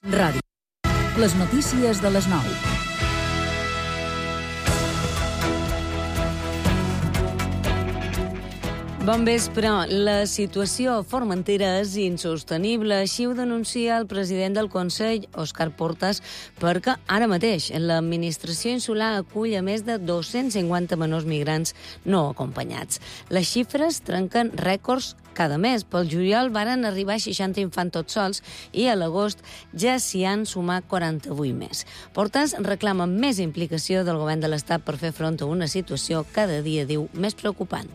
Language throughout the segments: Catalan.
Ràdio. Les notícies de les 9. Bon vespre. La situació a Formentera és insostenible. Així ho denuncia el president del Consell, Òscar Portas, perquè ara mateix l'administració insular acull a més de 250 menors migrants no acompanyats. Les xifres trenquen rècords cada mes. Pel juliol varen arribar 60 infants tots sols i a l'agost ja s'hi han sumat 48 més. Portas reclama més implicació del govern de l'Estat per fer front a una situació cada dia, diu, més preocupant.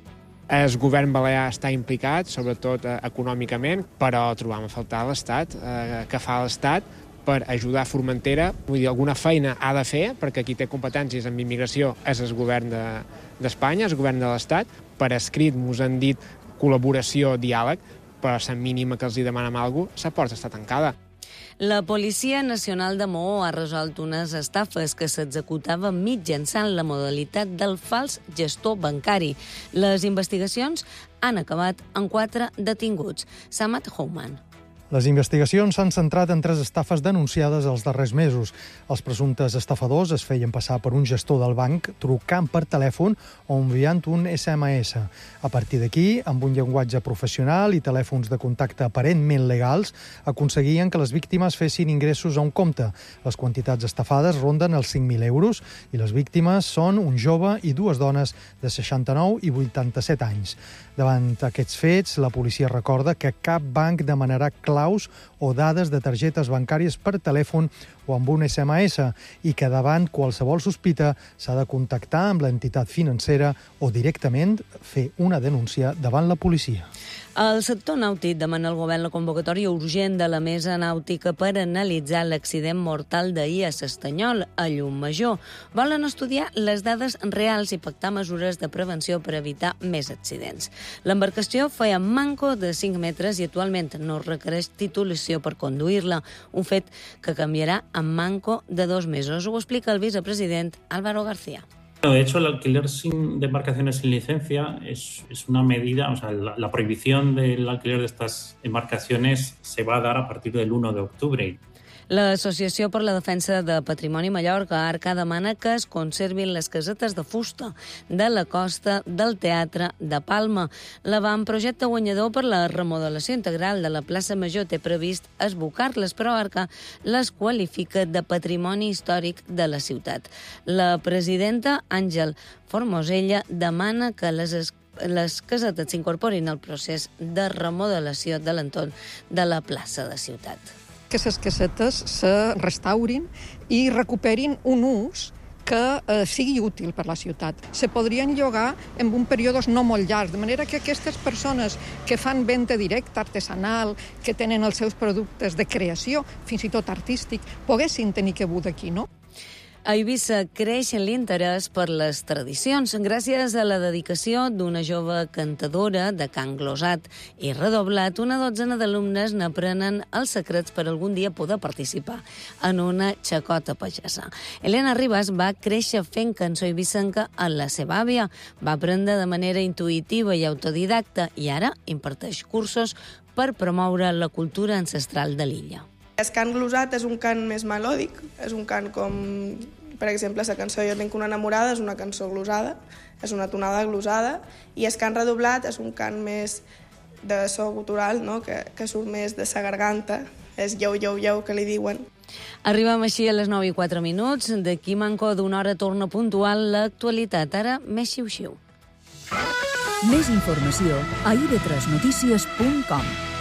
El govern balear està implicat, sobretot econòmicament, però trobam a faltar l'Estat. Què fa l'Estat per ajudar Formentera? Vull dir, alguna feina ha de fer, perquè qui té competències en immigració és el govern d'Espanya, el govern de l'Estat. Per escrit mos han dit col·laboració, diàleg, però la mínima que els hi demanem alguna cosa, la porta està tancada. La Policia Nacional de Maó ha resolt unes estafes que s'executaven mitjançant la modalitat del fals gestor bancari. Les investigacions han acabat en 4 detinguts. Samad Houman. Les investigacions s'han centrat en 3 estafes denunciades els darrers mesos. Els presumptes estafadors es feien passar per un gestor del banc trucant per telèfon o enviant un SMS. A partir d'aquí, amb un llenguatge professional i telèfons de contacte aparentment legals, aconseguien que les víctimes fessin ingressos a un compte. Les quantitats estafades ronden els 5.000 euros i les víctimes són un jove i 2 dones de 69 i 87 anys. Davant aquests fets, la policia recorda que cap banc demanarà claus o dades de targetes bancàries per telèfon o amb un SMS i que davant qualsevol sospita s'ha de contactar amb l'entitat financera o directament fer una denúncia davant la policia. El sector nàutic demana al govern la convocatòria urgent de la Mesa Nàutica per analitzar l'accident mortal d'ahir a S'Estanyol, a Llucmajor. Volen estudiar les dades reals i pactar mesures de prevenció per evitar més accidents. L'embarcació feia manco de 5 metres i actualment no requereix titulació per conduir-la, un fet que canviarà en manco de 2 mesos. Ho explica el vicepresident Álvaro García. De hecho, el alquiler de embarcaciones sin licencia es una medida, o sea, la prohibición del alquiler de estas embarcaciones se va a dar a partir del 1 de octubre. L'Associació per la Defensa de Patrimoni Mallorca, ARCA, demana que es conservin les casetes de fusta de la costa del Teatre de Palma. L'avantprojecte guanyador per la remodelació integral de la plaça Major té previst esbocar-les, però ARCA les qualifica de patrimoni històric de la ciutat. La presidenta Àngel Formosella demana que les casetes s'incorporin al procés de remodelació de l'entorn de la plaça de ciutat. Que les casetes se restaurin i recuperin un ús que sigui útil per la ciutat. Se podrien llogar en un període no molt llarg, de manera que aquestes persones que fan venda directa, artesanal, que tenen els seus productes de creació, fins i tot artístic, poguessin tenir cabuda aquí, no? A Eivissa creix l'interès per les tradicions gràcies a la dedicació d'una jove cantadora de cant glosat i redoblat. Una dotzena d'alumnes n'aprenen els secrets per algun dia poder participar en una xacota pagesa. Elena Ribas va créixer fent cançó eivissenca a la seva àvia. Va aprendre de manera intuïtiva i autodidacta i ara imparteix cursos per promoure la cultura ancestral de l'illa. El cant glosat és un cant més melòdic, és un cant com, per exemple, la cançó Jo tinc una enamorada és una cançó glosada, és una tonada glosada, i el cant redoblat és un cant més de so gutural, no? que surt més de sa garganta, és iau, iau, iau, que li diuen. Arribem així a les 9:04. D'aquí manco d'una hora torna puntual l'actualitat. Ara, més xiu-xiu. Més informació a ib3notícies.com.